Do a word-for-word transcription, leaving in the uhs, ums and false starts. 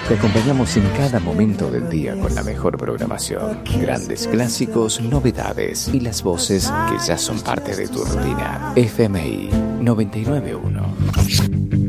Te acompañamos en cada momento del día con la mejor programación, grandes clásicos, novedades y las voces que ya son parte de tu rutina. F M I noventa y nueve punto uno.